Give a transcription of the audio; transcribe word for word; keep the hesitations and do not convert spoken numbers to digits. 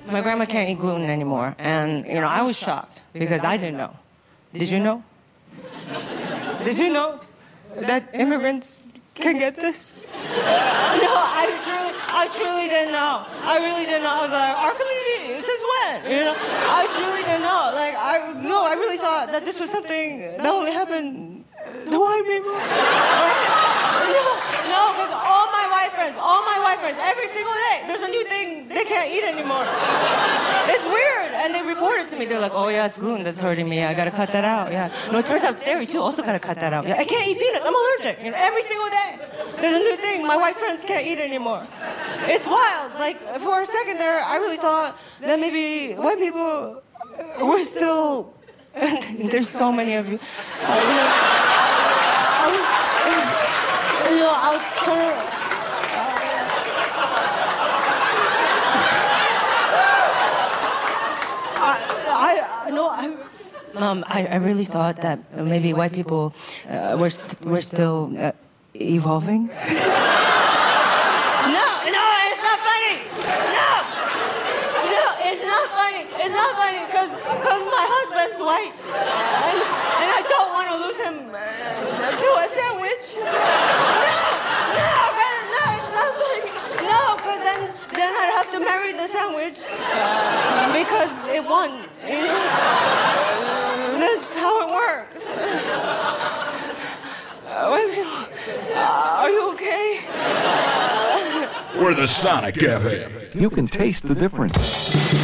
my grandma can't eat gluten anymore. And, you know, I was shocked because I didn't know. Did you know? Did you know that immigrants can get this? No, I truly, I truly didn't know. I really didn't know. I was like, our community, since when? You know, I truly didn't know. Like, I, no, I really thought that this was something that only happened to white people. No, because all my white friends, all my white friends, every single day, there's a new thing they can't eat anymore. It's weird. And they report it to me. They're like, oh, yeah, it's gluten that's hurting me. I got to cut that out. Yeah. No, it turns out it's dairy, too. Also got to cut that out. Yeah, I can't eat peanuts. I'm allergic. You know, every single day, there's a new thing my white friends can't eat anymore. It's wild. Like, for a second there, I really thought that maybe white people were still... There's so many of you. Uh, you know, I was, you know, I was kind of... I, I, no, I, um, I, I really thought that maybe white people uh, were st- were still uh, evolving. No, no, it's not funny. No, no, it's not funny. It's not funny because because my husband's white, and, and I don't want to lose him uh, to a sandwich. No, no, no, it's not funny. No, because then then I'd have to marry the sandwich uh, because it won. You know? Uh, that's how it works. Uh, wait, uh, are you okay? We're the Sonic Cafe. You can taste the difference.